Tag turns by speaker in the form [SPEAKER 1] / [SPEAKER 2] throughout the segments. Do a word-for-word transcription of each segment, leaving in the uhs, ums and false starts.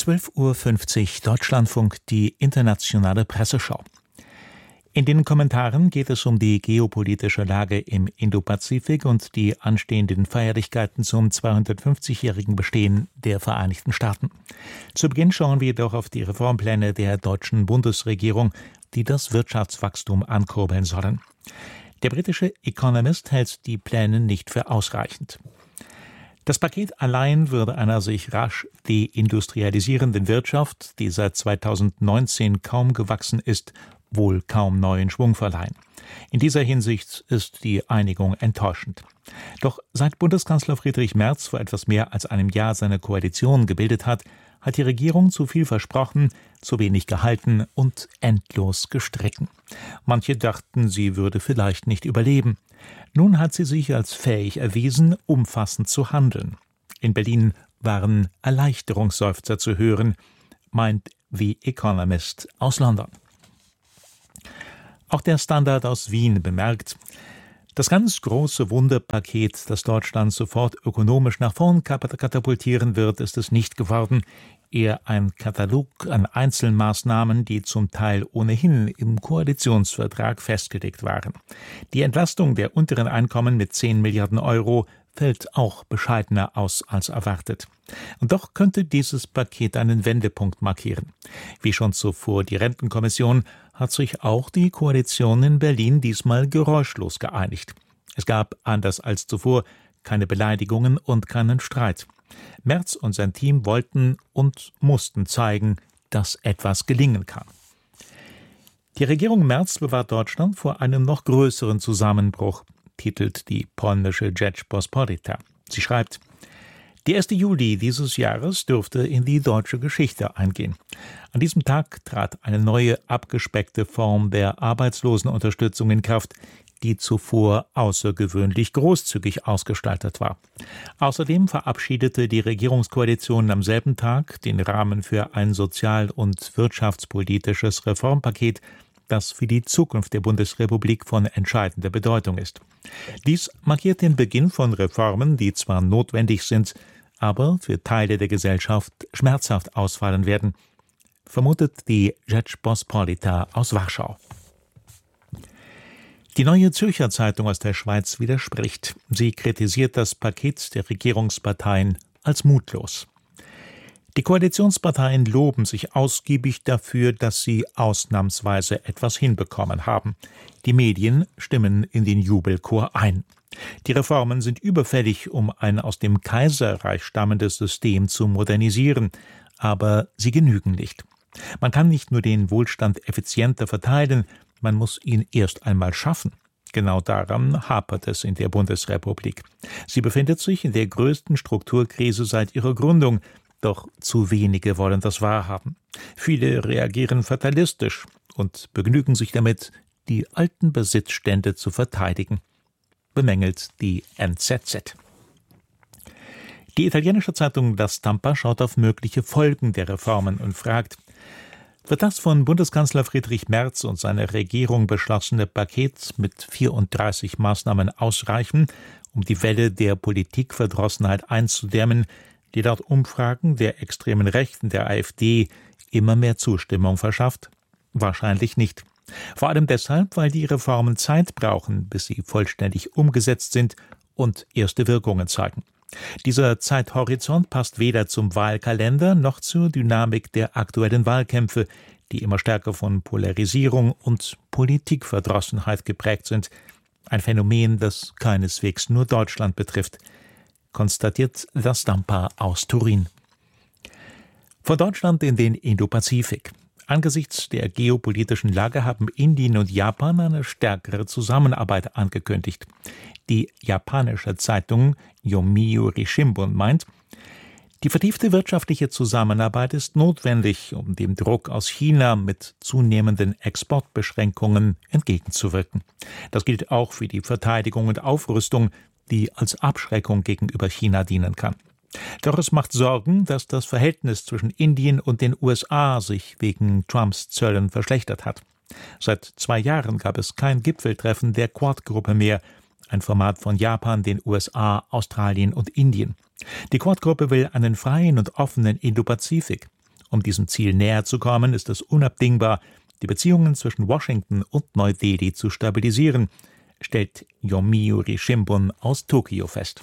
[SPEAKER 1] zwölf Uhr fünfzig Deutschlandfunk, die internationale Presseschau. In den Kommentaren geht es um die geopolitische Lage im Indopazifik und die anstehenden Feierlichkeiten zum zweihundertfünfzigjährigen Bestehen der Vereinigten Staaten. Zu Beginn schauen wir doch auf die Reformpläne der deutschen Bundesregierung, die das Wirtschaftswachstum ankurbeln sollen. Der britische Economist hält die Pläne nicht für ausreichend. Das Paket allein würde einer sich rasch deindustrialisierenden Wirtschaft, die seit zweitausendneunzehn kaum gewachsen ist, wohl kaum neuen Schwung verleihen. In dieser Hinsicht ist die Einigung enttäuschend. Doch seit Bundeskanzler Friedrich Merz vor etwas mehr als einem Jahr seine Koalition gebildet hat, hat die Regierung zu viel versprochen, zu wenig gehalten und endlos gestritten. Manche dachten, sie würde vielleicht nicht überleben. Nun hat sie sich als fähig erwiesen, umfassend zu handeln. In Berlin waren Erleichterungsseufzer zu hören, meint The Economist aus London. Auch der Standard aus Wien bemerkt, das ganz große Wunderpaket, das Deutschland sofort ökonomisch nach vorn katapultieren wird, ist es nicht geworden. Eher ein Katalog an Einzelmaßnahmen, die zum Teil ohnehin im Koalitionsvertrag festgelegt waren. Die Entlastung der unteren Einkommen mit zehn Milliarden Euro fällt auch bescheidener aus als erwartet. Und doch könnte dieses Paket einen Wendepunkt markieren. Wie schon zuvor die Rentenkommission hat sich auch die Koalition in Berlin diesmal geräuschlos geeinigt. Es gab, anders als zuvor, keine Beleidigungen und keinen Streit. Merz und sein Team wollten und mussten zeigen, dass etwas gelingen kann. Die Regierung Merz bewahrt Deutschland vor einem noch größeren Zusammenbruch, titelt die polnische Rzeczpospolita. Sie schreibt, der erste Juli dieses Jahres dürfte in die deutsche Geschichte eingehen. An diesem Tag trat eine neue, abgespeckte Form der Arbeitslosenunterstützung in Kraft, die zuvor außergewöhnlich großzügig ausgestaltet war. Außerdem verabschiedete die Regierungskoalition am selben Tag den Rahmen für ein sozial- und wirtschaftspolitisches Reformpaket, das für die Zukunft der Bundesrepublik von entscheidender Bedeutung ist. Dies markiert den Beginn von Reformen, die zwar notwendig sind, aber für Teile der Gesellschaft schmerzhaft ausfallen werden, vermutet die Rzeczpospolita aus Warschau. Die Neue Zürcher Zeitung aus der Schweiz widerspricht. Sie kritisiert das Paket der Regierungsparteien als mutlos. Die Koalitionsparteien loben sich ausgiebig dafür, dass sie ausnahmsweise etwas hinbekommen haben. Die Medien stimmen in den Jubelchor ein. Die Reformen sind überfällig, um ein aus dem Kaiserreich stammendes System zu modernisieren, aber sie genügen nicht. Man kann nicht nur den Wohlstand effizienter verteilen, man muss ihn erst einmal schaffen. Genau daran hapert es in der Bundesrepublik. Sie befindet sich in der größten Strukturkrise seit ihrer Gründung, doch zu wenige wollen das wahrhaben. Viele reagieren fatalistisch und begnügen sich damit, die alten Besitzstände zu verteidigen, bemängelt die N Z Z. Die italienische Zeitung La Stampa schaut auf mögliche Folgen der Reformen und fragt, wird das von Bundeskanzler Friedrich Merz und seiner Regierung beschlossene Paket mit vierunddreißig Maßnahmen ausreichen, um die Welle der Politikverdrossenheit einzudämmen, die laut Umfragen der extremen Rechten der AfD immer mehr Zustimmung verschafft? Wahrscheinlich nicht. Vor allem deshalb, weil die Reformen Zeit brauchen, bis sie vollständig umgesetzt sind und erste Wirkungen zeigen. Dieser Zeithorizont passt weder zum Wahlkalender noch zur Dynamik der aktuellen Wahlkämpfe, die immer stärker von Polarisierung und Politikverdrossenheit geprägt sind. Ein Phänomen, das keineswegs nur Deutschland betrifft, konstatiert La Stampa aus Turin. Von Deutschland in den Indopazifik. Angesichts der geopolitischen Lage haben Indien und Japan eine stärkere Zusammenarbeit angekündigt. Die japanische Zeitung Yomiuri Shimbun meint, die vertiefte wirtschaftliche Zusammenarbeit ist notwendig, um dem Druck aus China mit zunehmenden Exportbeschränkungen entgegenzuwirken. Das gilt auch für die Verteidigung und Aufrüstung, die als Abschreckung gegenüber China dienen kann. Doch es macht Sorgen, dass das Verhältnis zwischen Indien und den U S A sich wegen Trumps Zöllen verschlechtert hat. Seit zwei Jahren gab es kein Gipfeltreffen der Quad-Gruppe mehr, ein Format von Japan, den U S A, Australien und Indien. Die Quad-Gruppe will einen freien und offenen Indopazifik. Um diesem Ziel näher zu kommen, ist es unabdingbar, die Beziehungen zwischen Washington und Neu-Delhi zu stabilisieren, stellt Yomiuri Shimbun aus Tokio fest.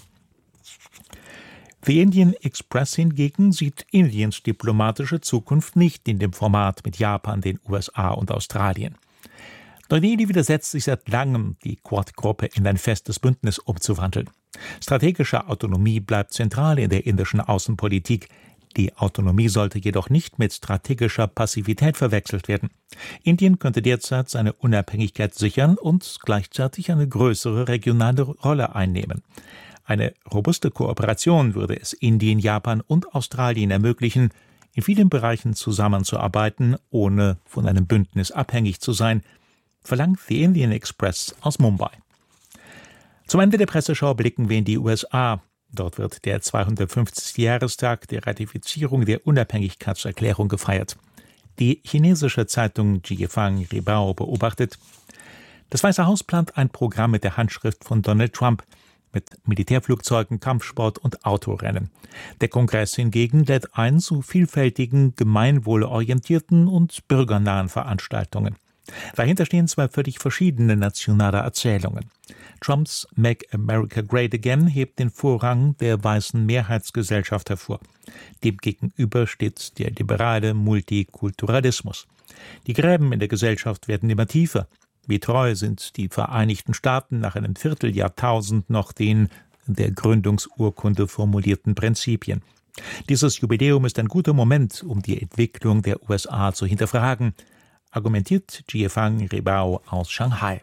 [SPEAKER 1] The Indian Express hingegen sieht Indiens diplomatische Zukunft nicht in dem Format mit Japan, den U S A und Australien. Neu-Delhi widersetzt sich seit langem, die Quad-Gruppe in ein festes Bündnis umzuwandeln. Strategische Autonomie bleibt zentral in der indischen Außenpolitik. Die Autonomie sollte jedoch nicht mit strategischer Passivität verwechselt werden. Indien könnte derzeit seine Unabhängigkeit sichern und gleichzeitig eine größere regionale Rolle einnehmen. Eine robuste Kooperation würde es Indien, Japan und Australien ermöglichen, in vielen Bereichen zusammenzuarbeiten, ohne von einem Bündnis abhängig zu sein, verlangt The Indian Express aus Mumbai. Zum Ende der Presseschau blicken wir in die U S A. Dort wird der zweihundertfünfzigste Jahrestag der Ratifizierung der Unabhängigkeitserklärung gefeiert. Die chinesische Zeitung Jiefang Ribao beobachtet: Das Weiße Haus plant ein Programm mit der Handschrift von Donald Trump, mit Militärflugzeugen, Kampfsport und Autorennen. Der Kongress hingegen lädt ein zu vielfältigen, gemeinwohlorientierten und bürgernahen Veranstaltungen. Dahinter stehen zwei völlig verschiedene nationale Erzählungen. Trumps Make America Great Again hebt den Vorrang der weißen Mehrheitsgesellschaft hervor. Demgegenüber steht der liberale Multikulturalismus. Die Gräben in der Gesellschaft werden immer tiefer. Wie treu sind die Vereinigten Staaten nach einem Vierteljahrtausend noch den in der Gründungsurkunde formulierten Prinzipien? Dieses Jubiläum ist ein guter Moment, um die Entwicklung der U S A zu hinterfragen, argumentiert Jiefang Ribao aus Shanghai.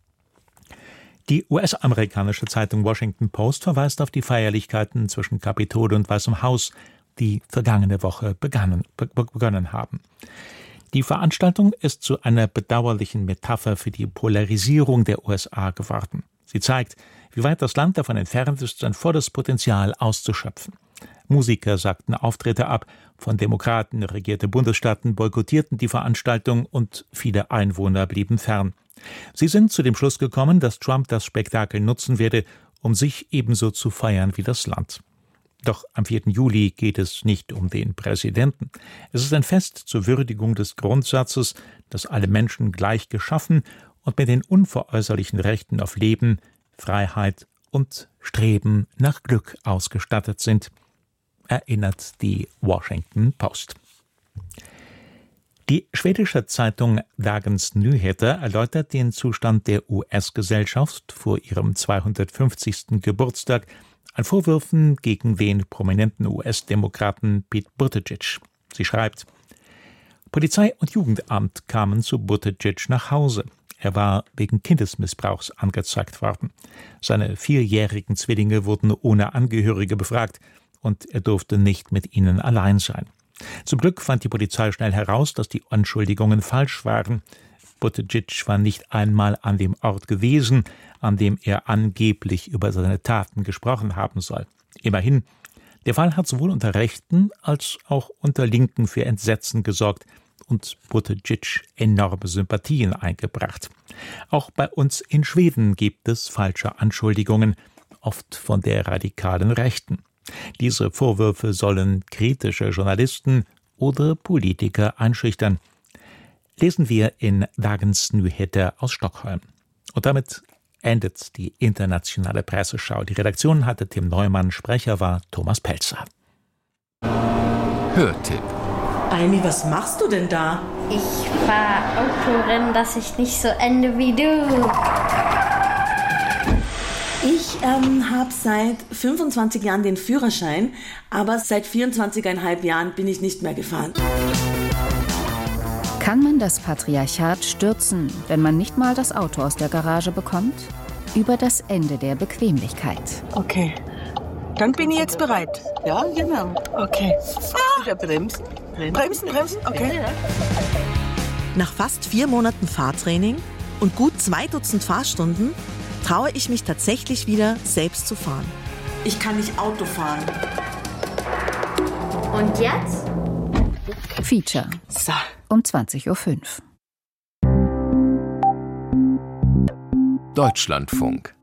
[SPEAKER 1] Die U S-amerikanische Zeitung Washington Post verweist auf die Feierlichkeiten zwischen Kapitol und Weißem Haus, die vergangene Woche begannen, be- begonnen haben. Die Veranstaltung ist zu einer bedauerlichen Metapher für die Polarisierung der U S A geworden. Sie zeigt, wie weit das Land davon entfernt ist, sein volles Potenzial auszuschöpfen. Musiker sagten Auftritte ab, von Demokraten regierte Bundesstaaten boykottierten die Veranstaltung und viele Einwohner blieben fern. Sie sind zu dem Schluss gekommen, dass Trump das Spektakel nutzen werde, um sich ebenso zu feiern wie das Land. Doch am vierten Juli geht es nicht um den Präsidenten. Es ist ein Fest zur Würdigung des Grundsatzes, dass alle Menschen gleich geschaffen und mit den unveräußerlichen Rechten auf Leben, Freiheit und Streben nach Glück ausgestattet sind, erinnert die Washington Post. Die schwedische Zeitung Dagens Nyheter erläutert den Zustand der U S-Gesellschaft vor ihrem zweihundertfünfzigsten Geburtstag an Vorwürfen gegen den prominenten U S-Demokraten Pete Buttigieg. Sie schreibt: Polizei und Jugendamt kamen zu Buttigieg nach Hause. Er war wegen Kindesmissbrauchs angezeigt worden. Seine vierjährigen Zwillinge wurden ohne Angehörige befragt und er durfte nicht mit ihnen allein sein. Zum Glück fand die Polizei schnell heraus, dass die Anschuldigungen falsch waren. Buttigieg war nicht einmal an dem Ort gewesen, an dem er angeblich über seine Taten gesprochen haben soll. Immerhin, der Fall hat sowohl unter Rechten als auch unter Linken für Entsetzen gesorgt und Buttigieg enorme Sympathien eingebracht. Auch bei uns in Schweden gibt es falsche Anschuldigungen, oft von der radikalen Rechten. Diese Vorwürfe sollen kritische Journalisten oder Politiker einschüchtern. Lesen wir in Dagens Nyheter aus Stockholm. Und damit endet die internationale Presseschau. Die Redaktion hatte Tim Neumann, Sprecher war Thomas Pelzer.
[SPEAKER 2] Hörtipp.
[SPEAKER 3] Aimi, was machst du denn da?
[SPEAKER 4] Ich fahr Autorennen, dass ich nicht so ende wie du.
[SPEAKER 3] Ich ähm, habe seit fünfundzwanzig Jahren den Führerschein, aber seit vierundzwanzig Komma fünf Jahren bin ich nicht mehr gefahren.
[SPEAKER 5] Kann man das Patriarchat stürzen, wenn man nicht mal das Auto aus der Garage bekommt? Über das Ende der Bequemlichkeit.
[SPEAKER 3] Okay, dann bin ich jetzt bereit.
[SPEAKER 6] Ja, genau.
[SPEAKER 3] Okay.
[SPEAKER 6] Ah. Wieder bremsen.
[SPEAKER 3] Bremsen, bremsen, okay.
[SPEAKER 6] Ja.
[SPEAKER 7] Nach fast vier Monaten Fahrtraining und gut zwei Dutzend Fahrstunden traue ich mich tatsächlich wieder, selbst zu fahren.
[SPEAKER 3] Ich kann nicht Auto fahren.
[SPEAKER 4] Und jetzt?
[SPEAKER 5] Feature.
[SPEAKER 3] So.
[SPEAKER 5] Um zwanzig Uhr fünf.
[SPEAKER 2] Deutschlandfunk.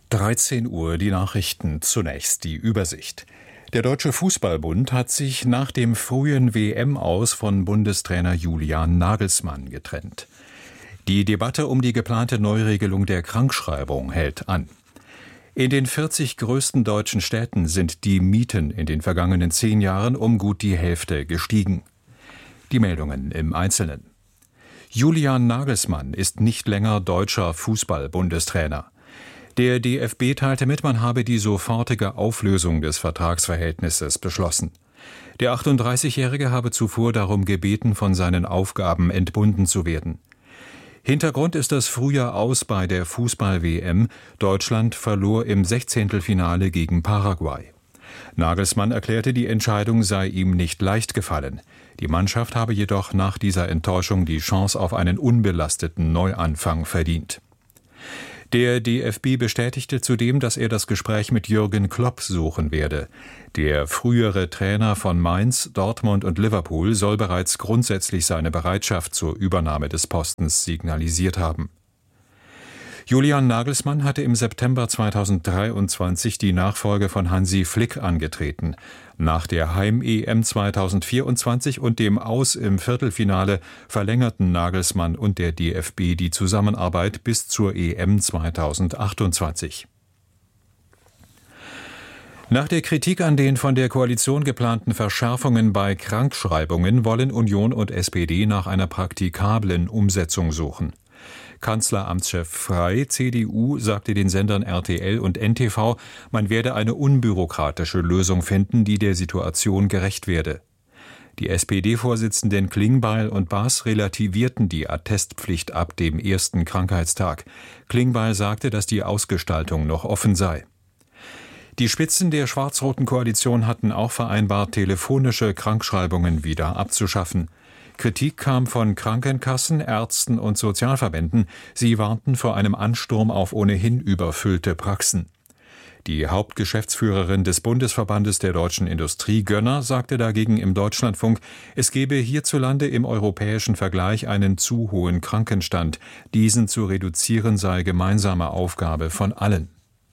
[SPEAKER 2] dreizehn Uhr die Nachrichten, zunächst die Übersicht. Der Deutsche Fußballbund hat sich nach dem frühen W M-Aus von Bundestrainer Julian Nagelsmann getrennt. Die Debatte um die geplante Neuregelung der Krankschreibung hält an. In den vierzig größten deutschen Städten sind die Mieten in den vergangenen zehn Jahren um gut die Hälfte gestiegen. Die Meldungen im Einzelnen. Julian Nagelsmann ist nicht länger deutscher Fußball-Bundestrainer. Der D F B teilte mit, man habe die sofortige Auflösung des Vertragsverhältnisses beschlossen. Der achtunddreißigjährige habe zuvor darum gebeten, von seinen Aufgaben entbunden zu werden. Hintergrund ist das frühe Aus bei der Fußball-W M. Deutschland verlor im Sechzehntelfinale gegen Paraguay. Nagelsmann erklärte, die Entscheidung sei ihm nicht leicht gefallen. Die Mannschaft habe jedoch nach dieser Enttäuschung die Chance auf einen unbelasteten Neuanfang verdient. Der D F B bestätigte zudem, dass er das Gespräch mit Jürgen Klopp suchen werde. Der frühere Trainer von Mainz, Dortmund und Liverpool soll bereits grundsätzlich seine Bereitschaft zur Übernahme des Postens signalisiert haben. Julian Nagelsmann hatte im September zweitausenddreiundzwanzig die Nachfolge von Hansi Flick angetreten. Nach der Heim-E M zweitausendvierundzwanzig und dem Aus im Viertelfinale verlängerten Nagelsmann und der D F B die Zusammenarbeit bis zur E M zweitausendachtundzwanzig. Nach der Kritik an den von der Koalition geplanten Verschärfungen bei Krankschreibungen wollen Union und S P D nach einer praktikablen Umsetzung suchen. Kanzleramtschef Frey, C D U, sagte den Sendern R T L und N T V, man werde eine unbürokratische Lösung finden, die der Situation gerecht werde. Die S P D-Vorsitzenden Klingbeil und Baas relativierten die Attestpflicht ab dem ersten Krankheitstag. Klingbeil sagte, dass die Ausgestaltung noch offen sei. Die Spitzen der schwarz-roten Koalition hatten auch vereinbart, telefonische Krankschreibungen wieder abzuschaffen. Kritik kam von Krankenkassen, Ärzten und Sozialverbänden. Sie warnten vor einem Ansturm auf ohnehin überfüllte Praxen. Die Hauptgeschäftsführerin des Bundesverbandes der deutschen Industrie, Gönner, sagte dagegen im Deutschlandfunk, es gebe hierzulande im europäischen Vergleich einen zu hohen Krankenstand. Diesen zu reduzieren sei gemeinsame Aufgabe von allen.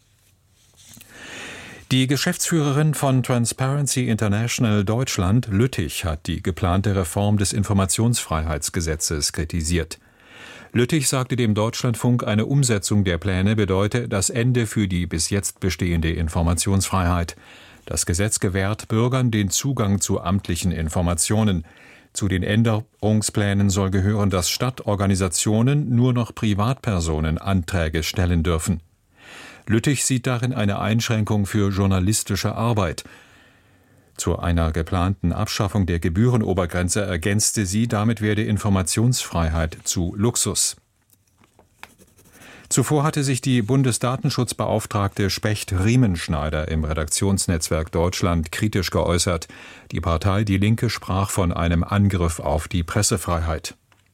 [SPEAKER 2] Die Geschäftsführerin von Transparency International Deutschland, Lüttich, hat die geplante Reform des Informationsfreiheitsgesetzes kritisiert. Lüttich sagte dem Deutschlandfunk, eine Umsetzung der Pläne bedeute das Ende für die bis jetzt bestehende Informationsfreiheit. Das Gesetz gewährt Bürgern den Zugang zu amtlichen Informationen. Zu den Änderungsplänen soll gehören, dass Stadtorganisationen nur noch Privatpersonen Anträge stellen dürfen. Lüttich sieht darin eine Einschränkung für journalistische Arbeit. Zu einer geplanten Abschaffung der Gebührenobergrenze ergänzte sie, damit werde Informationsfreiheit zu Luxus. Zuvor hatte sich die Bundesdatenschutzbeauftragte Specht-Riemenschneider im Redaktionsnetzwerk Deutschland kritisch geäußert. Die Partei Die Linke sprach von einem Angriff auf die Pressefreiheit.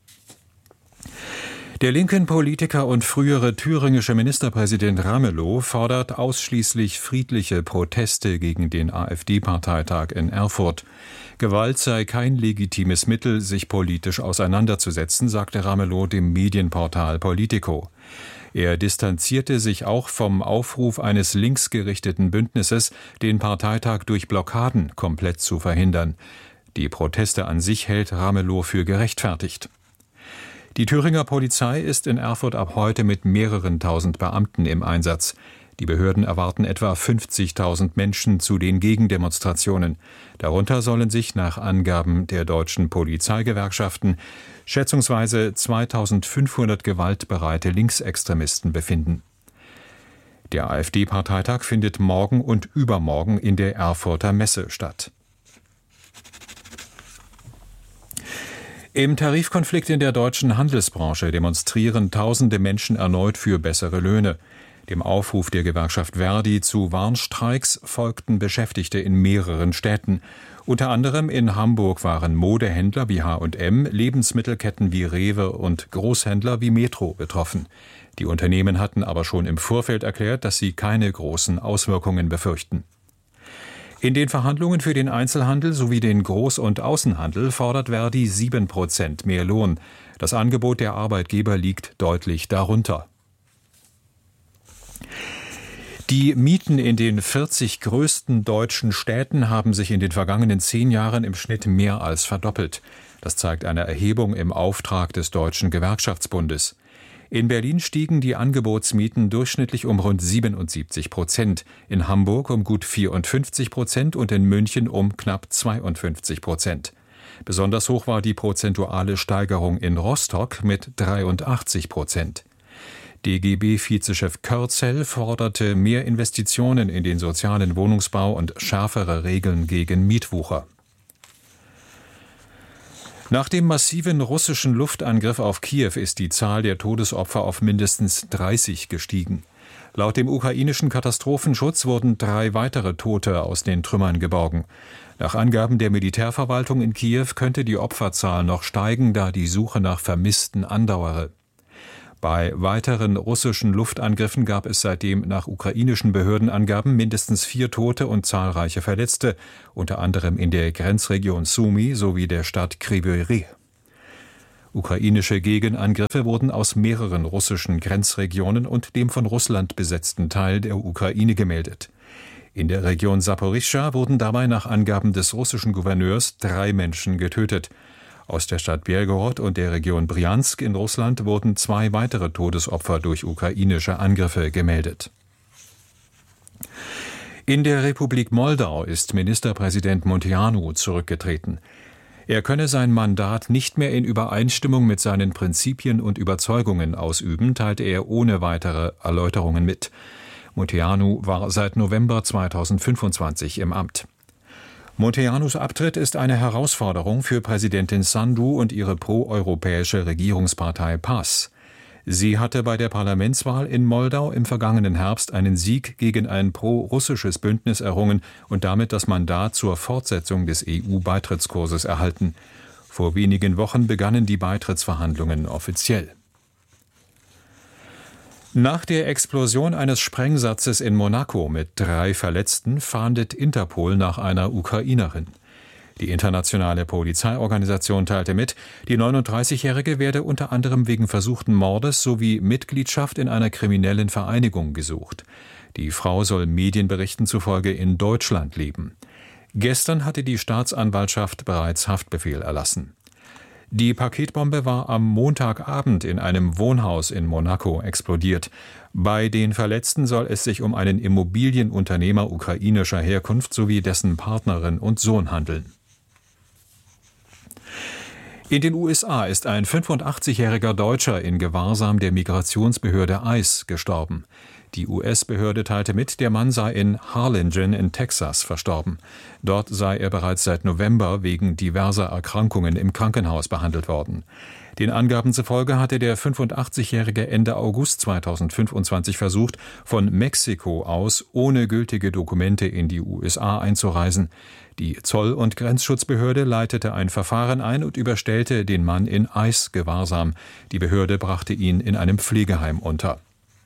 [SPEAKER 2] Der linken Politiker und frühere thüringische Ministerpräsident Ramelow fordert ausschließlich friedliche Proteste gegen den AfD-Parteitag in Erfurt. Gewalt sei kein legitimes Mittel, sich politisch auseinanderzusetzen, sagte Ramelow dem Medienportal Politico. Er distanzierte sich auch vom Aufruf eines linksgerichteten Bündnisses, den Parteitag durch Blockaden komplett zu verhindern. Die Proteste an sich hält Ramelow für gerechtfertigt. Die Thüringer Polizei ist in Erfurt ab heute mit mehreren tausend Beamten im Einsatz. Die Behörden erwarten etwa fünfzigtausend Menschen zu den Gegendemonstrationen. Darunter sollen sich nach Angaben der deutschen Polizeigewerkschaften schätzungsweise zweitausendfünfhundert gewaltbereite Linksextremisten befinden. Der AfD-Parteitag findet morgen und übermorgen in der Erfurter Messe statt. Im Tarifkonflikt in der deutschen Handelsbranche demonstrieren tausende Menschen erneut für bessere Löhne. Dem Aufruf der Gewerkschaft Verdi zu Warnstreiks folgten Beschäftigte in mehreren Städten. Unter anderem in Hamburg waren Modehändler wie H und M, Lebensmittelketten wie Rewe und Großhändler wie Metro betroffen. Die Unternehmen hatten aber schon im Vorfeld erklärt, dass sie keine großen Auswirkungen befürchten. In den Verhandlungen für den Einzelhandel sowie den Groß- und Außenhandel fordert Verdi sieben Prozent mehr Lohn. Das Angebot der Arbeitgeber liegt deutlich darunter. Die Mieten in den vierzig größten deutschen Städten haben sich in den vergangenen zehn Jahren im Schnitt mehr als verdoppelt. Das zeigt eine Erhebung im Auftrag des Deutschen Gewerkschaftsbundes. In Berlin stiegen die Angebotsmieten durchschnittlich um rund siebenundsiebzig Prozent, in Hamburg um gut vierundfünfzig Prozent und in München um knapp zweiundfünfzig Prozent. Besonders hoch war die prozentuale Steigerung in Rostock mit dreiundachtzig Prozent. D G B-Vizechef Körzel forderte mehr Investitionen in den sozialen Wohnungsbau und schärfere Regeln gegen Mietwucher. Nach dem massiven russischen Luftangriff auf Kiew ist die Zahl der Todesopfer auf mindestens dreißig gestiegen. Laut dem ukrainischen Katastrophenschutz wurden drei weitere Tote aus den Trümmern geborgen. Nach Angaben der Militärverwaltung in Kiew könnte die Opferzahl noch steigen, da die Suche nach Vermissten andauere. Bei weiteren russischen Luftangriffen gab es seitdem nach ukrainischen Behördenangaben mindestens vier Tote und zahlreiche Verletzte, unter anderem in der Grenzregion Sumy sowie der Stadt Kryvyi Rih. Ukrainische Gegenangriffe wurden aus mehreren russischen Grenzregionen und dem von Russland besetzten Teil der Ukraine gemeldet. In der Region Saporischschja wurden dabei nach Angaben des russischen Gouverneurs drei Menschen getötet. Aus der Stadt Belgorod und der Region Bryansk in Russland wurden zwei weitere Todesopfer durch ukrainische Angriffe gemeldet. In der Republik Moldau ist Ministerpräsident Munteanu zurückgetreten. Er könne sein Mandat nicht mehr in Übereinstimmung mit seinen Prinzipien und Überzeugungen ausüben, teilte er ohne weitere Erläuterungen mit. Munteanu war seit November zweitausendfünfundzwanzig im Amt. Munteanus Abtritt ist eine Herausforderung für Präsidentin Sandu und ihre proeuropäische Regierungspartei P A S. Sie hatte bei der Parlamentswahl in Moldau im vergangenen Herbst einen Sieg gegen ein pro-russisches Bündnis errungen und damit das Mandat zur Fortsetzung des E U-Beitrittskurses erhalten. Vor wenigen Wochen begannen die Beitrittsverhandlungen offiziell. Nach der Explosion eines Sprengsatzes in Monaco mit drei Verletzten fahndet Interpol nach einer Ukrainerin. Die internationale Polizeiorganisation teilte mit, die neununddreißigjährige werde unter anderem wegen versuchten Mordes sowie Mitgliedschaft in einer kriminellen Vereinigung gesucht. Die Frau soll Medienberichten zufolge in Deutschland leben. Gestern hatte die Staatsanwaltschaft bereits Haftbefehl erlassen. Die Paketbombe war am Montagabend in einem Wohnhaus in Monaco explodiert. Bei den Verletzten soll es sich um einen Immobilienunternehmer ukrainischer Herkunft sowie dessen Partnerin und Sohn handeln. In den U S A ist ein fünfundachtzigjähriger Deutscher in Gewahrsam der Migrationsbehörde ICE gestorben. Die U S-Behörde teilte mit, der Mann sei in Harlingen in Texas verstorben. Dort sei er bereits seit November wegen diverser Erkrankungen im Krankenhaus behandelt worden. Den Angaben zufolge hatte der fünfundachtzigjährige Ende August zweitausendfünfundzwanzig versucht, von Mexiko aus ohne gültige Dokumente in die U S A einzureisen. Die Zoll- und Grenzschutzbehörde leitete ein Verfahren ein und überstellte den Mann in ICE-Gewahrsam. Die Behörde brachte ihn in einem Pflegeheim unter.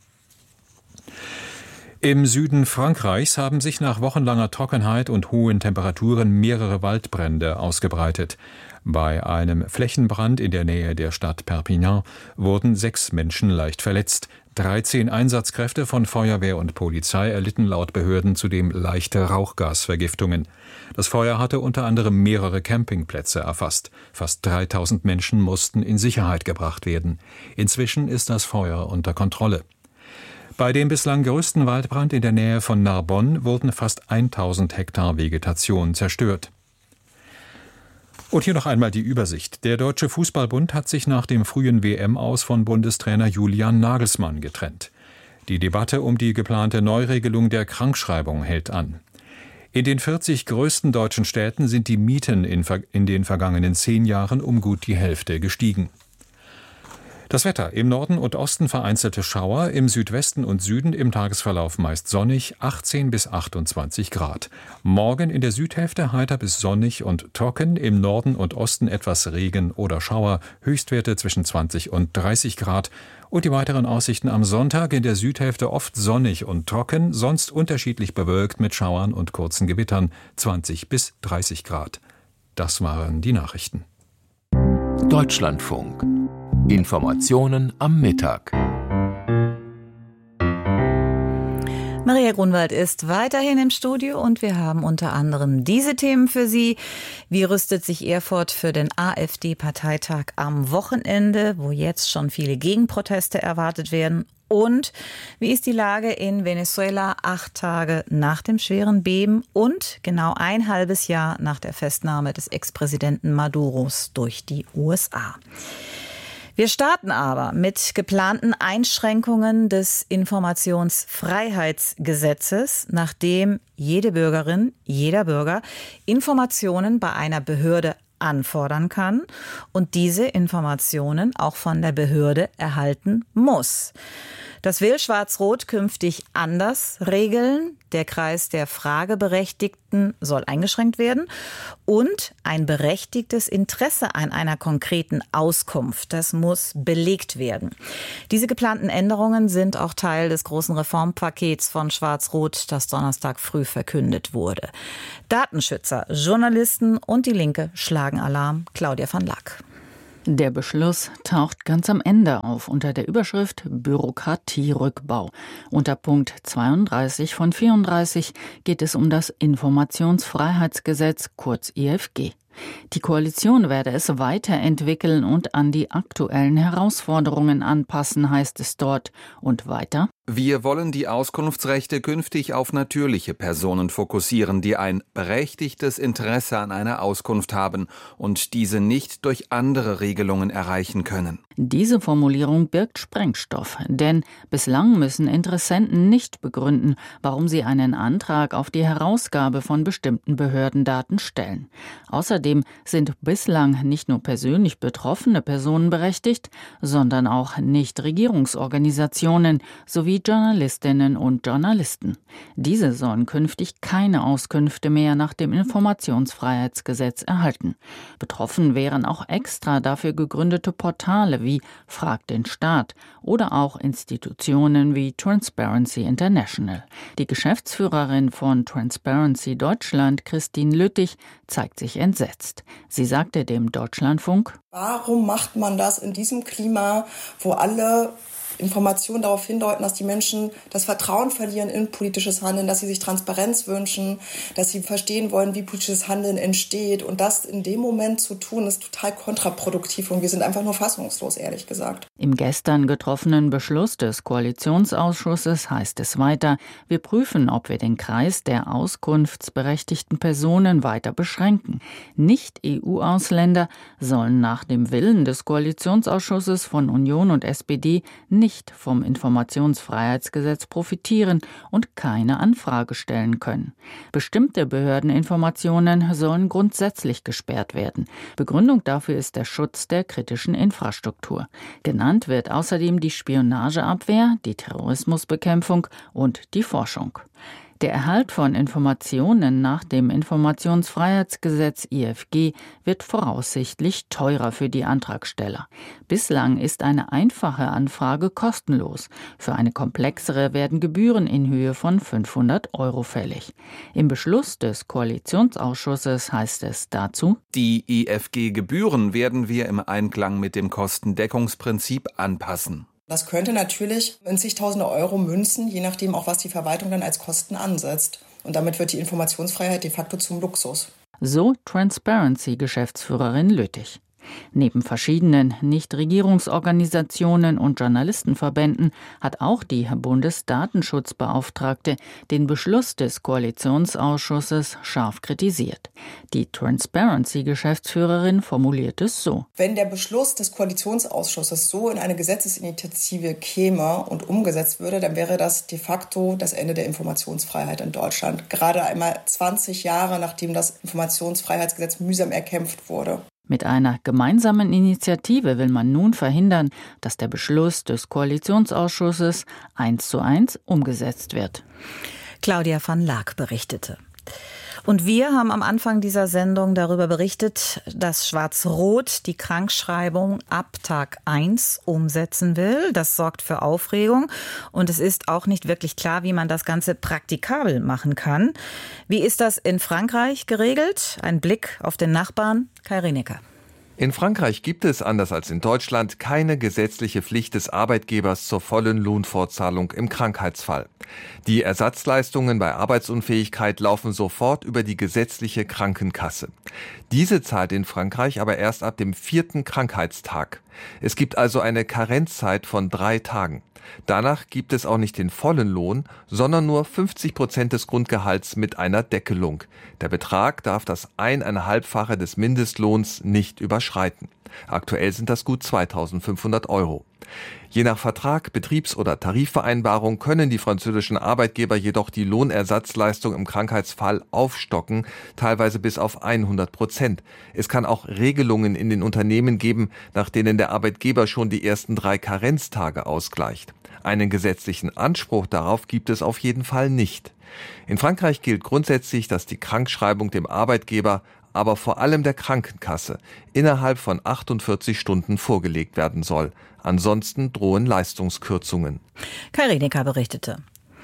[SPEAKER 2] Im Süden Frankreichs haben sich nach wochenlanger Trockenheit und hohen Temperaturen mehrere Waldbrände ausgebreitet. Bei einem Flächenbrand in der Nähe der Stadt Perpignan wurden sechs Menschen leicht verletzt. dreizehn Einsatzkräfte von Feuerwehr und Polizei erlitten laut Behörden zudem leichte Rauchgasvergiftungen. Das Feuer hatte unter anderem mehrere Campingplätze erfasst. Fast dreitausend Menschen mussten in Sicherheit gebracht werden. Inzwischen ist das Feuer unter Kontrolle. Bei dem bislang größten Waldbrand in der Nähe von Narbonne wurden fast tausend Hektar Vegetation zerstört. Und hier noch einmal die Übersicht. Der Deutsche Fußballbund hat sich nach dem frühen W M-Aus von Bundestrainer Julian Nagelsmann getrennt. Die Debatte um die geplante Neuregelung der Krankschreibung hält an. In den vierzig größten deutschen Städten sind die Mieten in, in den vergangenen zehn Jahren um gut die Hälfte gestiegen. Das Wetter: im Norden und Osten vereinzelte Schauer, im Südwesten und Süden im Tagesverlauf meist sonnig, achtzehn bis achtundzwanzig Grad. Morgen in der Südhälfte heiter bis sonnig und trocken, im Norden und Osten etwas Regen oder Schauer, Höchstwerte zwischen zwanzig und dreißig Grad. Und die weiteren Aussichten am Sonntag: in der Südhälfte oft sonnig und trocken, sonst unterschiedlich bewölkt mit Schauern und kurzen Gewittern, zwanzig bis dreißig Grad. Das waren die Nachrichten.
[SPEAKER 8] Deutschlandfunk. Informationen am Mittag. Maria Grunwald ist weiterhin im Studio und wir haben unter anderem diese Themen für Sie. Wie rüstet sich Erfurt für den AfD-Parteitag am Wochenende, wo jetzt schon viele Gegenproteste erwartet werden? Und wie ist die Lage in Venezuela acht Tage nach dem schweren Beben und genau ein halbes Jahr nach der Festnahme des Ex-Präsidenten Maduros durch die U S A? Wir starten aber mit geplanten Einschränkungen des Informationsfreiheitsgesetzes, nachdem jede Bürgerin, jeder Bürger Informationen bei einer Behörde anfordern kann und diese Informationen auch von der Behörde erhalten muss. Das will Schwarz-Rot künftig anders regeln. Der Kreis der Frageberechtigten soll eingeschränkt werden und ein berechtigtes Interesse an einer konkreten Auskunft, das muss belegt werden. Diese geplanten Änderungen sind auch Teil des großen Reformpakets von Schwarz-Rot, das Donnerstag früh verkündet wurde. Datenschützer, Journalisten und die Linke schlagen Alarm. Claudia van Laak.
[SPEAKER 9] Der Beschluss taucht ganz am Ende auf unter der Überschrift Bürokratierückbau. Unter Punkt zweiunddreißig von vierunddreißig geht es um das Informationsfreiheitsgesetz, kurz I F G. Die Koalition werde es weiterentwickeln und an die aktuellen Herausforderungen anpassen, heißt es dort. Und weiter:
[SPEAKER 10] Wir wollen die Auskunftsrechte künftig auf natürliche Personen fokussieren, die ein berechtigtes Interesse an einer Auskunft haben und diese nicht durch andere Regelungen erreichen können.
[SPEAKER 9] Diese Formulierung birgt Sprengstoff, denn bislang müssen Interessenten nicht begründen, warum sie einen Antrag auf die Herausgabe von bestimmten Behördendaten stellen. Außerdem sind bislang nicht nur persönlich betroffene Personen berechtigt, sondern auch Nichtregierungsorganisationen sowie Journalistinnen und Journalisten. Diese sollen künftig keine Auskünfte mehr nach dem Informationsfreiheitsgesetz erhalten. Betroffen wären auch extra dafür gegründete Portale wie Frag den Staat oder auch Institutionen wie Transparency International. Die Geschäftsführerin von Transparency Deutschland, Christine Lüttich, zeigt sich entsetzt. Sie sagte dem Deutschlandfunk:
[SPEAKER 11] Warum macht man das in diesem Klima, wo alle Informationen darauf hindeuten, dass die Menschen das Vertrauen verlieren in politisches Handeln, dass sie sich Transparenz wünschen, dass sie verstehen wollen, wie politisches Handeln entsteht. Und das in dem Moment zu tun, ist total kontraproduktiv und wir sind einfach nur fassungslos, ehrlich gesagt.
[SPEAKER 9] Im gestern getroffenen Beschluss des Koalitionsausschusses heißt es weiter: Wir prüfen, ob wir den Kreis der auskunftsberechtigten Personen weiter beschränken. Nicht-E U-Ausländer sollen nach dem Willen des Koalitionsausschusses von Union und S P D nicht nicht vom Informationsfreiheitsgesetz profitieren und keine Anfrage stellen können. Bestimmte Behördeninformationen sollen grundsätzlich gesperrt werden. Begründung dafür ist der Schutz der kritischen Infrastruktur. Genannt wird außerdem die Spionageabwehr, die Terrorismusbekämpfung und die Forschung. Der Erhalt von Informationen nach dem Informationsfreiheitsgesetz I F G wird voraussichtlich teurer für die Antragsteller. Bislang ist eine einfache Anfrage kostenlos. Für eine komplexere werden Gebühren in Höhe von fünfhundert Euro fällig. Im Beschluss des Koalitionsausschusses heißt es dazu:
[SPEAKER 10] Die I F G-Gebühren werden wir im Einklang mit dem Kostendeckungsprinzip anpassen.
[SPEAKER 11] Das könnte natürlich in zigtausende Euro münzen, je nachdem auch, was die Verwaltung dann als Kosten ansetzt. Und damit wird die Informationsfreiheit de facto zum Luxus.
[SPEAKER 9] So Transparency-Geschäftsführerin Lüttich. Neben verschiedenen Nichtregierungsorganisationen und Journalistenverbänden hat auch die Bundesdatenschutzbeauftragte den Beschluss des Koalitionsausschusses scharf kritisiert. Die Transparency-Geschäftsführerin formuliert es so:
[SPEAKER 11] Wenn der Beschluss des Koalitionsausschusses so in eine Gesetzesinitiative käme und umgesetzt würde, dann wäre das de facto das Ende der Informationsfreiheit in Deutschland. Gerade einmal zwanzig Jahre, nachdem das Informationsfreiheitsgesetz mühsam erkämpft wurde.
[SPEAKER 9] Mit einer gemeinsamen Initiative will man nun verhindern, dass der Beschluss des Koalitionsausschusses eins zu eins umgesetzt wird.
[SPEAKER 8] Claudia van Laak berichtete. Und wir haben am Anfang dieser Sendung darüber berichtet, dass Schwarz-Rot die Krankschreibung ab Tag eins umsetzen will. Das sorgt für Aufregung und es ist auch nicht wirklich klar, wie man das Ganze praktikabel machen kann. Wie ist das in Frankreich geregelt? Ein Blick auf den Nachbarn, Kai Rinecker.
[SPEAKER 10] In Frankreich gibt es, anders als in Deutschland, keine gesetzliche Pflicht des Arbeitgebers zur vollen Lohnfortzahlung im Krankheitsfall. Die Ersatzleistungen bei Arbeitsunfähigkeit laufen sofort über die gesetzliche Krankenkasse. Diese zahlt in Frankreich aber erst ab dem vierten Krankheitstag. Es gibt also eine Karenzzeit von drei Tagen. Danach gibt es auch nicht den vollen Lohn, sondern nur fünfzig Prozent des Grundgehalts mit einer Deckelung. Der Betrag darf das eineinhalbfache des Mindestlohns nicht überschreiten. Aktuell sind das gut zweitausendfünfhundert Euro. Je nach Vertrag, Betriebs- oder Tarifvereinbarung können die französischen Arbeitgeber jedoch die Lohnersatzleistung im Krankheitsfall aufstocken, teilweise bis auf hundert Prozent. Es kann auch Regelungen in den Unternehmen geben, nach denen der Arbeitgeber schon die ersten drei Karenztage ausgleicht. Einen gesetzlichen Anspruch darauf gibt es auf jeden Fall nicht. In Frankreich gilt grundsätzlich, dass die Krankschreibung dem Arbeitgeber, aber vor allem der Krankenkasse, innerhalb von achtundvierzig Stunden vorgelegt werden soll. Ansonsten drohen Leistungskürzungen.
[SPEAKER 8] Kai Rinecker berichtete.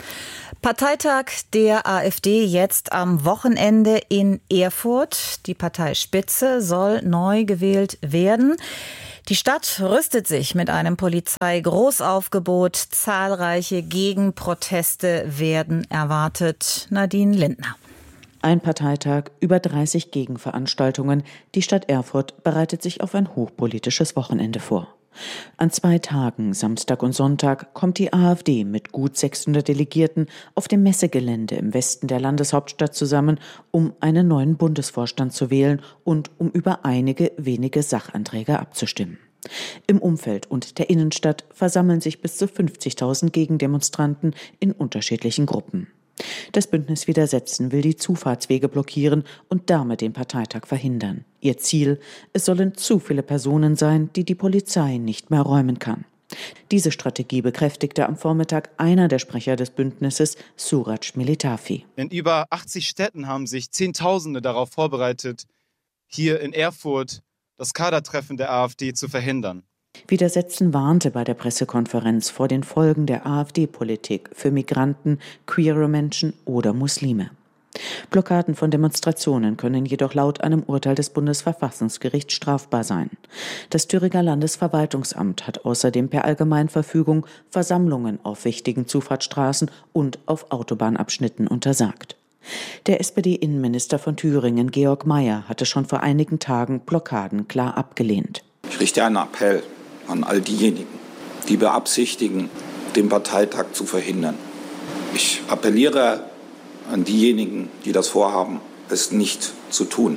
[SPEAKER 8] Parteitag der AfD jetzt am Wochenende in Erfurt. Die Parteispitze soll neu gewählt werden. Die Stadt rüstet sich mit einem Polizeigroßaufgebot. Zahlreiche Gegenproteste werden erwartet. Nadine Lindner.
[SPEAKER 12] Ein Parteitag, über dreißig Gegenveranstaltungen. Die Stadt Erfurt bereitet sich auf ein hochpolitisches Wochenende vor. An zwei Tagen, Samstag und Sonntag, kommt die AfD mit gut sechshundert Delegierten auf dem Messegelände im Westen der Landeshauptstadt zusammen, um einen neuen Bundesvorstand zu wählen und um über einige wenige Sachanträge abzustimmen. Im Umfeld und der Innenstadt versammeln sich bis zu fünfzigtausend Gegendemonstranten in unterschiedlichen Gruppen. Das Bündnis Widersetzen will die Zufahrtswege blockieren und damit den Parteitag verhindern. Ihr Ziel: Es sollen zu viele Personen sein, die die Polizei nicht mehr räumen kann. Diese Strategie bekräftigte am Vormittag einer der Sprecher des Bündnisses, Suraj Militafi.
[SPEAKER 13] In über achtzig Städten haben sich Zehntausende darauf vorbereitet, hier in Erfurt das Kadertreffen der AfD zu verhindern.
[SPEAKER 12] Widersetzen warnte bei der Pressekonferenz vor den Folgen der AfD-Politik für Migranten, queere Menschen oder Muslime. Blockaden von Demonstrationen können jedoch laut einem Urteil des Bundesverfassungsgerichts strafbar sein. Das Thüringer Landesverwaltungsamt hat außerdem per Allgemeinverfügung Versammlungen auf wichtigen Zufahrtsstraßen und auf Autobahnabschnitten untersagt. Der S P D-Innenminister von Thüringen, Georg Mayer, hatte schon vor einigen Tagen Blockaden klar abgelehnt.
[SPEAKER 14] Ich richte einen Appell an all diejenigen, die beabsichtigen, den Parteitag zu verhindern. Ich appelliere an diejenigen, die das vorhaben, es nicht zu tun.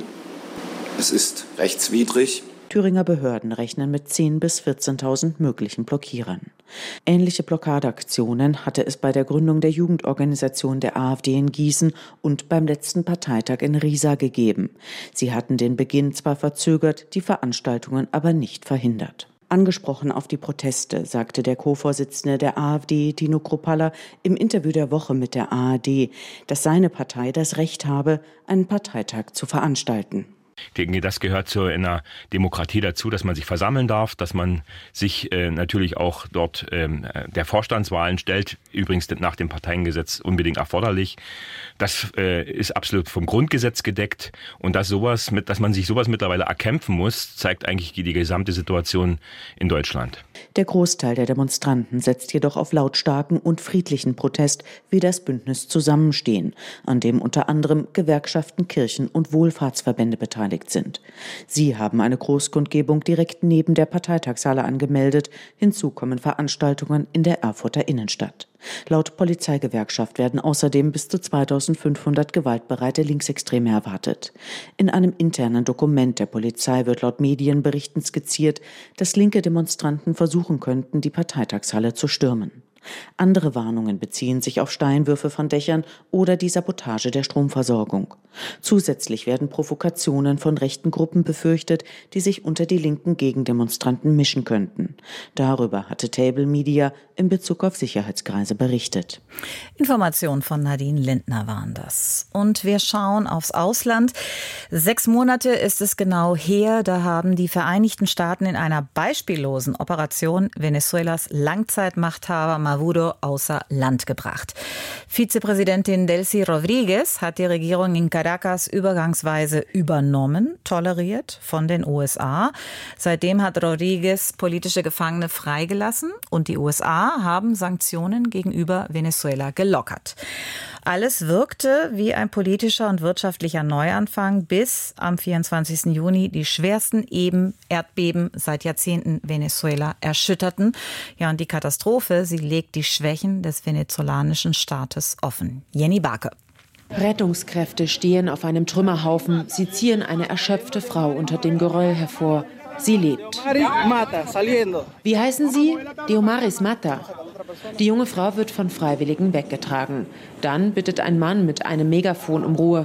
[SPEAKER 14] Es ist rechtswidrig.
[SPEAKER 12] Thüringer Behörden rechnen mit zehntausend bis vierzehntausend möglichen Blockierern. Ähnliche Blockadeaktionen hatte es bei der Gründung der Jugendorganisation der AfD in Gießen und beim letzten Parteitag in Riesa gegeben. Sie hatten den Beginn zwar verzögert, die Veranstaltungen aber nicht verhindert. Angesprochen auf die Proteste, sagte der Co-Vorsitzende der AfD, Dino Kruppalla, im Interview der Woche mit der A R D, dass seine Partei das Recht habe, einen Parteitag zu veranstalten.
[SPEAKER 15] Ich denke, das gehört zu einer Demokratie dazu, dass man sich versammeln darf, dass man sich äh, natürlich auch dort ähm, der Vorstandswahlen stellt, übrigens nach dem Parteiengesetz unbedingt erforderlich. Das äh, ist absolut vom Grundgesetz gedeckt und dass sowas mit, dass man sich sowas mittlerweile erkämpfen muss, zeigt eigentlich die gesamte Situation in Deutschland.
[SPEAKER 12] Der Großteil der Demonstranten setzt jedoch auf lautstarken und friedlichen Protest wie das Bündnis Zusammenstehen, an dem unter anderem Gewerkschaften, Kirchen und Wohlfahrtsverbände beteiligt sind. Sie haben eine Großkundgebung direkt neben der Parteitagshalle angemeldet. Hinzu kommen Veranstaltungen in der Erfurter Innenstadt. Laut Polizeigewerkschaft werden außerdem bis zu zweitausendfünfhundert gewaltbereite Linksextreme erwartet. In einem internen Dokument der Polizei wird laut Medienberichten skizziert, dass linke Demonstranten versuchen könnten, die Parteitagshalle zu stürmen. Andere Warnungen beziehen sich auf Steinwürfe von Dächern oder die Sabotage der Stromversorgung. Zusätzlich werden Provokationen von rechten Gruppen befürchtet, die sich unter die linken Gegendemonstranten mischen könnten. Darüber hatte Table Media in Bezug auf Sicherheitskreise berichtet.
[SPEAKER 8] Informationen von Nadine Lindner waren das. Und wir schauen aufs Ausland. Sechs Monate ist es genau her, da haben die Vereinigten Staaten in einer beispiellosen Operation Venezuelas Langzeitmachthaber Maduro außer Land gebracht. Vizepräsidentin Delcy Rodríguez hat die Regierung in Caracas übergangsweise übernommen, toleriert von den U S A. Seitdem hat Rodríguez politische Gefangene freigelassen und die U S A haben Sanktionen gegenüber Venezuela gelockert. Alles wirkte wie ein politischer und wirtschaftlicher Neuanfang, bis am vierundzwanzigsten Juni die schwersten Eben Erdbeben seit Jahrzehnten Venezuela erschütterten. Ja, und die Katastrophe, sie legt die Schwächen des venezolanischen Staates offen. Jenny Barke.
[SPEAKER 16] Rettungskräfte stehen auf einem Trümmerhaufen. Sie ziehen eine erschöpfte Frau unter dem Geröll hervor. Sie lebt. Wie heißen Sie? Diomaris Mata. Die junge Frau wird von Freiwilligen weggetragen. Dann bittet ein Mann mit einem Megafon um Ruhe,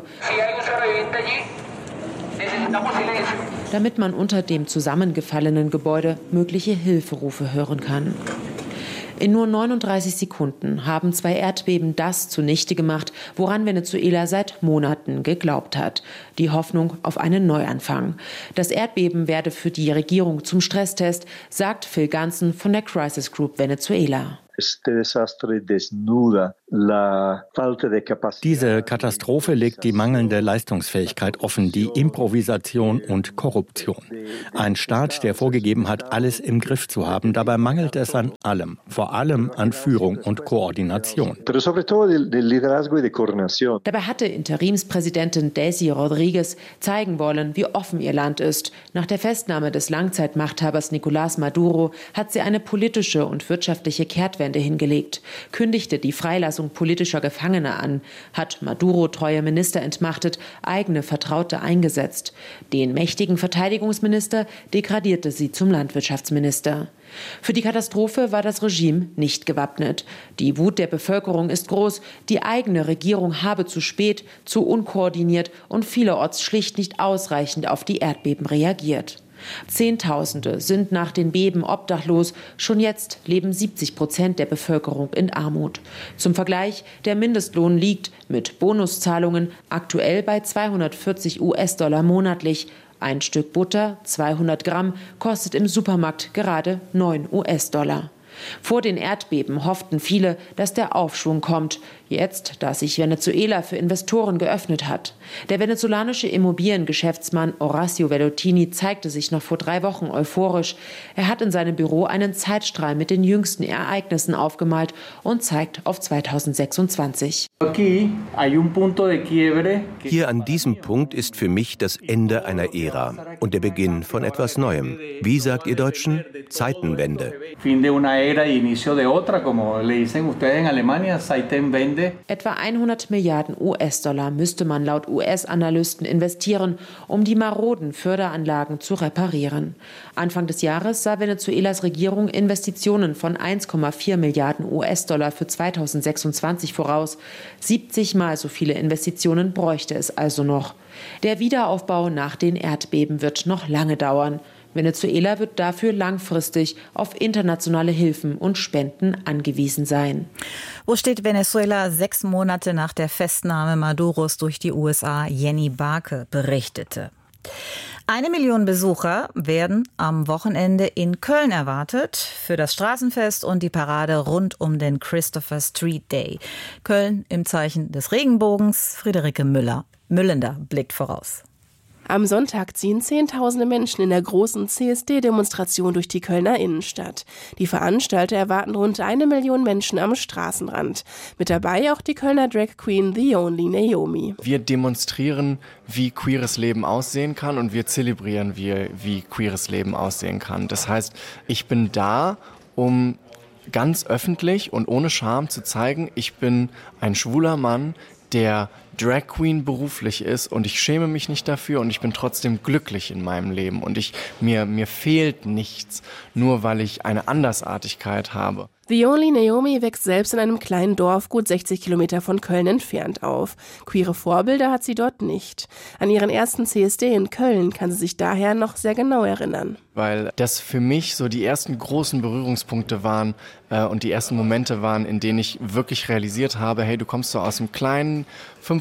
[SPEAKER 16] damit man unter dem zusammengefallenen Gebäude mögliche Hilferufe hören kann. In nur neununddreißig Sekunden haben zwei Erdbeben das zunichte gemacht, woran Venezuela seit Monaten geglaubt hat. Die Hoffnung auf einen Neuanfang. Das Erdbeben werde für die Regierung zum Stresstest, sagt Phil Ganson von der Crisis Group Venezuela.
[SPEAKER 17] Diese Katastrophe legt die mangelnde Leistungsfähigkeit offen, die Improvisation und Korruption. Ein Staat, der vorgegeben hat, alles im Griff zu haben, dabei mangelt es an allem, vor allem an Führung und Koordination.
[SPEAKER 16] Dabei hatte Interimspräsidentin Delcy Rodríguez zeigen wollen, wie offen ihr Land ist. Nach der Festnahme des Langzeitmachthabers Nicolás Maduro hat sie eine politische und wirtschaftliche Kehrtwende hingelegt, kündigte die Freilassung politischer Gefangener an, hat Maduro-treue Minister entmachtet, eigene Vertraute eingesetzt. Den mächtigen Verteidigungsminister degradierte sie zum Landwirtschaftsminister. Für die Katastrophe war das Regime nicht gewappnet. Die Wut der Bevölkerung ist groß, die eigene Regierung habe zu spät, zu unkoordiniert und vielerorts schlicht nicht ausreichend auf die Erdbeben reagiert. Zehntausende sind nach den Beben obdachlos. Schon jetzt leben siebzig Prozent der Bevölkerung in Armut. Zum Vergleich, der Mindestlohn liegt mit Bonuszahlungen aktuell bei zweihundertvierzig US-Dollar monatlich. Ein Stück Butter, zweihundert Gramm, kostet im Supermarkt gerade neun US-Dollar. Vor den Erdbeben hofften viele, dass der Aufschwung kommt. Jetzt, da sich Venezuela für Investoren geöffnet hat. Der venezolanische Immobiliengeschäftsmann Horacio Vellottini zeigte sich noch vor drei Wochen euphorisch. Er hat in seinem Büro einen Zeitstrahl mit den jüngsten Ereignissen aufgemalt und zeigt auf zweitausendsechsundzwanzig.
[SPEAKER 18] Hier an diesem Punkt ist für mich das Ende einer Ära und der Beginn von etwas Neuem. Wie sagt ihr Deutschen? Zeitenwende.
[SPEAKER 16] Etwa hundert Milliarden US-Dollar müsste man laut U S-Analysten investieren, um die maroden Förderanlagen zu reparieren. Anfang des Jahres sah Venezuelas Regierung Investitionen von eins Komma vier Milliarden US-Dollar für zweitausendsechsundzwanzig voraus. siebzig Mal so viele Investitionen bräuchte es also noch. Der Wiederaufbau nach den Erdbeben wird noch lange dauern. Venezuela wird dafür langfristig auf internationale Hilfen und Spenden angewiesen sein.
[SPEAKER 8] Wo steht Venezuela sechs Monate nach der Festnahme Maduros durch die U S A? Jenny Barke berichtete. Eine Million Besucher werden am Wochenende in Köln erwartet für das Straßenfest und die Parade rund um den Christopher Street Day. Köln im Zeichen des Regenbogens. Friederike Müller. Müllender blickt voraus.
[SPEAKER 19] Am Sonntag ziehen Zehntausende Menschen in der großen C S D-Demonstration durch die Kölner Innenstadt. Die Veranstalter erwarten rund eine Million Menschen am Straßenrand. Mit dabei auch die Kölner Drag Queen The Only Naomi.
[SPEAKER 20] Wir demonstrieren, wie queeres Leben aussehen kann und wir zelebrieren, wie, wie queeres Leben aussehen kann. Das heißt, ich bin da, um ganz öffentlich und ohne Scham zu zeigen, ich bin ein schwuler Mann, der Drag Queen beruflich ist und ich schäme mich nicht dafür und ich bin trotzdem glücklich in meinem Leben und ich, mir, mir fehlt nichts, nur weil ich eine Andersartigkeit habe.
[SPEAKER 19] The Only Naomi wächst selbst in einem kleinen Dorf gut sechzig Kilometer von Köln entfernt auf. Queere Vorbilder hat sie dort nicht. An ihren ersten C S D in Köln kann sie sich daher noch sehr genau erinnern.
[SPEAKER 20] Weil das für mich so die ersten großen Berührungspunkte waren äh, und die ersten Momente waren, in denen ich wirklich realisiert habe, hey, du kommst so aus einem kleinen fünfhundert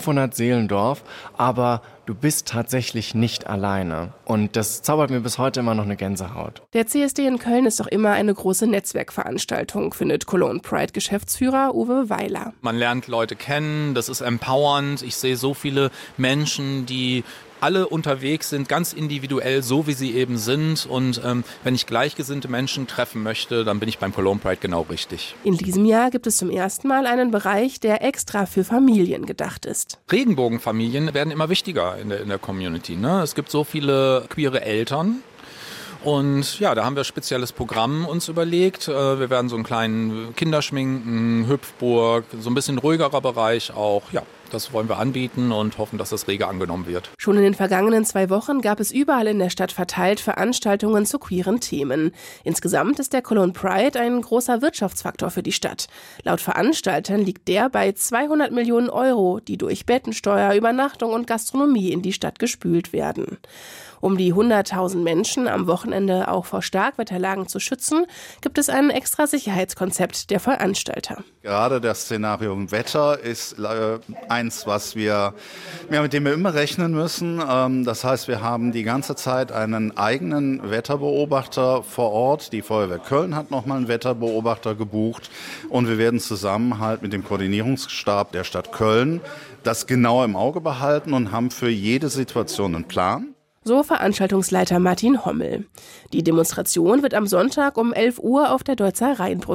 [SPEAKER 20] fünfhundert Seelendorf, aber du bist tatsächlich nicht alleine. Und das zaubert mir bis heute immer noch eine Gänsehaut.
[SPEAKER 19] Der C S D in Köln ist doch immer eine große Netzwerkveranstaltung, findet Cologne Pride-Geschäftsführer Uwe Weiler.
[SPEAKER 21] Man lernt Leute kennen, das ist empowernd. Ich sehe so viele Menschen, die alle unterwegs sind, ganz individuell, so wie sie eben sind. Und ähm, wenn ich gleichgesinnte Menschen treffen möchte, dann bin ich beim Cologne Pride genau richtig.
[SPEAKER 19] In diesem Jahr gibt es zum ersten Mal einen Bereich, der extra für Familien gedacht ist.
[SPEAKER 21] Regenbogenfamilien werden immer wichtiger in der, in der Community, ne? Es gibt so viele queere Eltern. Und ja, da haben wir ein spezielles Programm uns überlegt. Wir werden so einen kleinen Kinderschminken, Hüpfburg, so ein bisschen ruhigerer Bereich auch. Ja, das wollen wir anbieten und hoffen, dass das rege angenommen wird.
[SPEAKER 19] Schon in den vergangenen zwei Wochen gab es überall in der Stadt verteilt Veranstaltungen zu queeren Themen. Insgesamt ist der Cologne Pride ein großer Wirtschaftsfaktor für die Stadt. Laut Veranstaltern liegt der bei zweihundert Millionen Euro, die durch Bettensteuer, Übernachtung und Gastronomie in die Stadt gespült werden. Um die hunderttausend Menschen am Wochenende auch vor Starkwetterlagen zu schützen, gibt es ein extra Sicherheitskonzept der Veranstalter.
[SPEAKER 22] Gerade das Szenario Wetter ist äh, eins, was wir, ja, mit dem wir immer rechnen müssen. Ähm, das heißt, wir haben die ganze Zeit einen eigenen Wetterbeobachter vor Ort. Die Feuerwehr Köln hat nochmal einen Wetterbeobachter gebucht. Und wir werden zusammen halt mit dem Koordinierungsstab der Stadt Köln das genau im Auge behalten und haben für jede Situation einen Plan.
[SPEAKER 19] So Veranstaltungsleiter Martin Hommel. Die Demonstration wird am Sonntag um elf Uhr auf der Deutzer Rheinbrücke